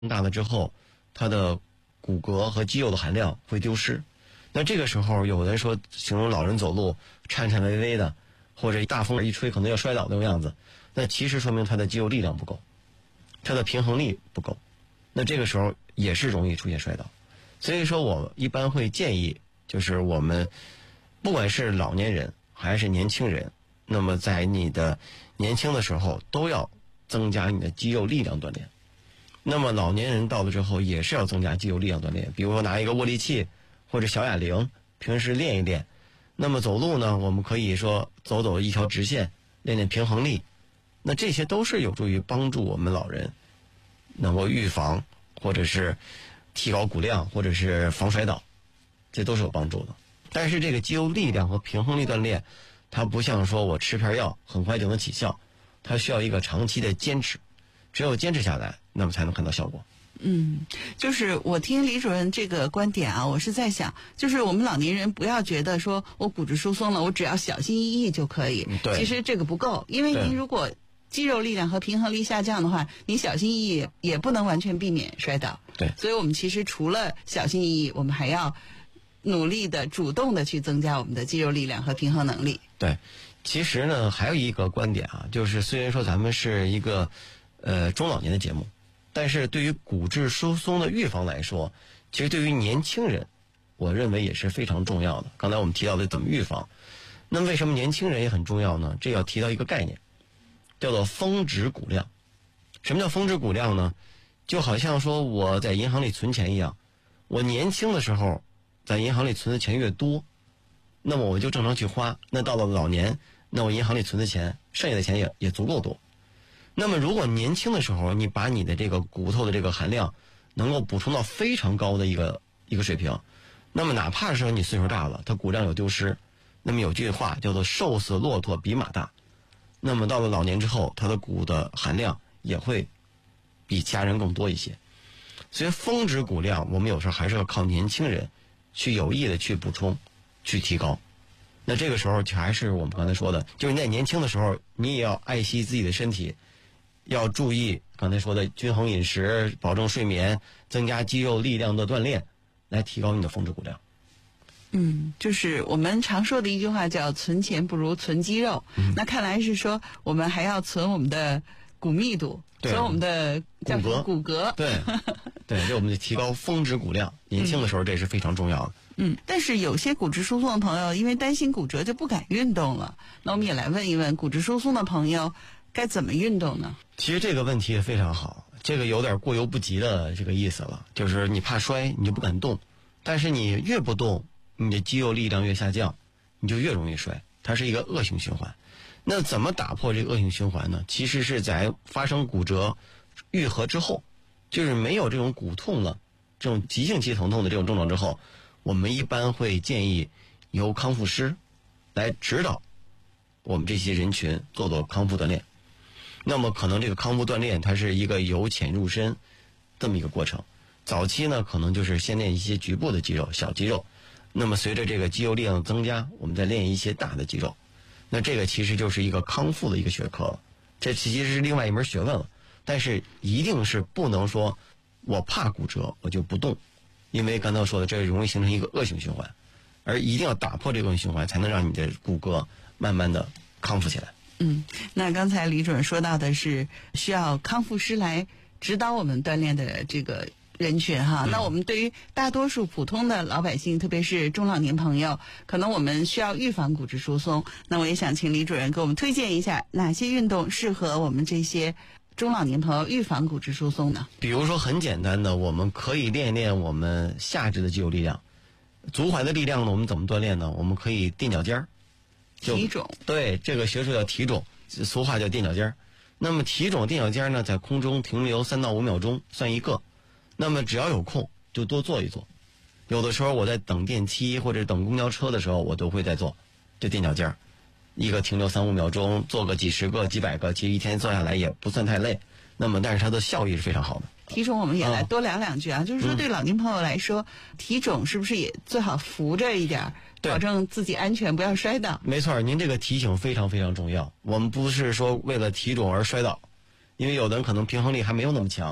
大了之后，它的骨骼和肌肉的含量会丢失。那这个时候，有人说形容老人走路颤颤巍巍的，或者大风一吹可能要摔倒那种样子，那其实说明他的肌肉力量不够，他的平衡力不够。那这个时候也是容易出现摔倒。所以说我一般会建议，就是我们不管是老年人还是年轻人，那么在你的年轻的时候都要增加你的肌肉力量锻炼。那么老年人到了之后也是要增加肌肉力量锻炼，比如说拿一个握力器或者小哑铃，平时练一练。那么走路呢，我们可以说走走一条直线，练练平衡力。那这些都是有助于帮助我们老人能够预防或者是提高骨量或者是防摔倒，这都是有帮助的。但是这个肌肉力量和平衡力锻炼，它不像说我吃片药很快就能起效，它需要一个长期的坚持，只有坚持下来，那么才能看到效果。 就是我听李主任这个观点啊，我是在想，就是我们老年人不要觉得说我骨质疏松了，我只要小心翼翼就可以。 对， 其实这个不够，因为您如果肌肉力量和平衡力下降的话，你小心翼翼也不能完全避免摔倒。 对， 所以我们其实除了小心翼翼，我们还要努力的、主动的去增加我们的肌肉力量和平衡能力。 对，其实呢还有一个观点啊，就是虽然说咱们是一个中老年的节目，但是对于骨质疏松的预防来说，其实对于年轻人，我认为也是非常重要的。刚才我们提到的怎么预防，那么为什么年轻人也很重要呢？这要提到一个概念，叫做峰值骨量。什么叫峰值骨量呢？就好像说我在银行里存钱一样，我年轻的时候在银行里存的钱越多，那么我就正常去花，那到了老年，那我银行里存的钱剩下的钱也足够多。那么如果年轻的时候你把你的这个骨头的这个含量能够补充到非常高的一个水平，那么哪怕是你岁数大了，它骨量有丢失，那么有句话叫做瘦死骆驼比马大，那么到了老年之后，它的骨的含量也会比其他人更多一些。所以峰值骨量我们有时候还是要靠年轻人去有意的去补充去提高。那这个时候还是我们刚才说的，就是你在年轻的时候你也要爱惜自己的身体，要注意刚才说的均衡饮食，保证睡眠，增加肌肉力量的锻炼，来提高你的峰值骨量。 就是我们常说的一句话叫存钱不如存肌肉。那看来是说我们还要存我们的骨密度，存我们的骨骼。 对，这我们就提高峰值骨量。年轻的时候这是非常重要的。 但是有些骨质疏松的朋友因为担心骨折就不敢运动了。那我们也来问一问骨质疏松的朋友该怎么运动呢？ 其实这个问题也非常好，这个有点过犹不及的这个意思了，就是你怕摔你就不敢动，但是你越不动，你的肌肉力量越下降，你就越容易摔，它是一个恶性循环。那怎么打破这个恶性循环呢？其实是在发生骨折愈合之后，就是没有这种骨痛了，这种急性期疼痛的这种症状之后，我们一般会建议由康复师来指导我们这些人群做康复锻炼。那么可能这个康复锻炼它是一个由浅入深这么一个过程。早期呢可能就是先练一些局部的肌肉，小肌肉，那么随着这个肌肉力量的增加，我们再练一些大的肌肉。那这个其实就是一个康复的一个学科了，这其实是另外一门学问了。但是一定是不能说我怕骨折我就不动，因为刚才我说的这容易形成一个恶性循环，而一定要打破这个恶性循环，才能让你的骨骼慢慢的康复起来。 那刚才李主任说到的是需要康复师来指导我们锻炼的这个人群哈。那我们对于大多数普通的老百姓，特别是中老年朋友，可能我们需要预防骨质疏松。那我也想请李主任给我们推荐一下哪些运动适合我们这些中老年朋友预防骨质疏松呢？比如说很简单的，我们可以练一练我们下肢的肌肉力量。足踝的力量呢，我们怎么锻炼呢？我们可以垫脚尖儿。 提踵， 对，这个学术叫提踵，俗话叫垫脚尖儿。那么提踵垫脚尖儿呢，在空中停留3到5秒钟算一个。那么只要有空就多做一做。有的时候我在等电梯或者等公交车的时候，我都会在做这垫脚尖儿，一个停留3、5秒钟，做个几十个几百个，其实一天做下来也不算太累。那么但是它的效益是非常好的。 提踵我们也来多聊两句啊，就是说对老年朋友来说，提踵是不是也最好扶着一点，保证自己安全不要摔倒？ 没错，您这个提醒非常非常重要。我们不是说为了提踵而摔倒，因为有的人可能平衡力还没有那么强，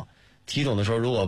体肿的时候，如果